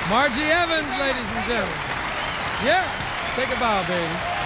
Margie Evans, ladies and gentlemen. Yeah, take a bow, baby.